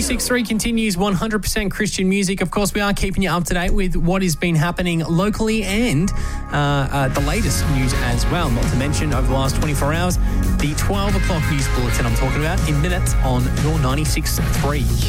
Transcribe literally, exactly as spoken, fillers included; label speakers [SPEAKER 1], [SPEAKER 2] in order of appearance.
[SPEAKER 1] ninety-six point three continues one hundred percent Christian music. Of course, we are keeping you up to date with what has been happening locally and uh, uh, the latest news as well. Not to mention, over the last twenty-four hours, the twelve o'clock news bulletin I'm talking about in minutes on your ninety-six point three.